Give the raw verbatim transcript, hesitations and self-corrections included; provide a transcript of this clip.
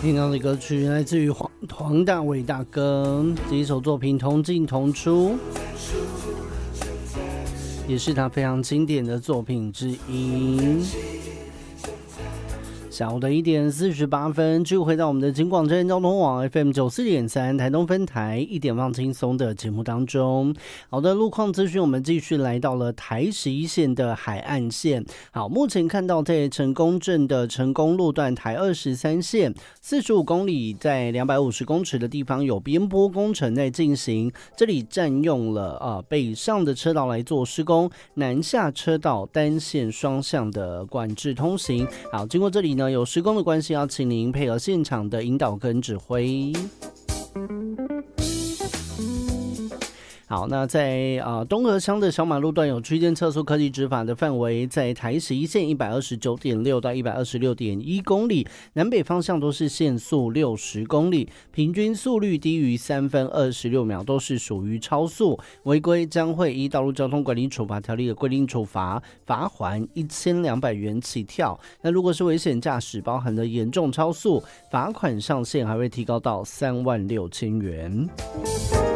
听到的歌曲来自于黄黄大炜大哥这一首作品《同进同出》，也是他非常经典的作品之一。下午的一点四十八分，继续回到我们的警广真人交通网 F M 九四点三台东分台一点放轻松的节目当中。好的，路况资讯，我们继续来到了台十一线的海岸线。好，目前看到在成功镇的成功路段台二十三线四十五公里，在两百五十公尺的地方有边坡工程在进行，这里占用了、呃、北上的车道来做施工，南下车道单线双向的管制通行。好，经过这里呢，有施工的关系，要请您配合现场的引导跟指挥。好，那在、呃、东河乡的小马路段有区间测速科技执法的范围，在台十一线一百二十九点六到一百二十六点一公里，南北方向都是限速六十公里，平均速率低于三分二十六秒，都是属于超速，违规将会依道路交通管理处罚条例的规定处罚，罚锾一千两百元起跳。那如果是危险驾驶，包含了严重超速，罚款上限还会提高到三万六千元。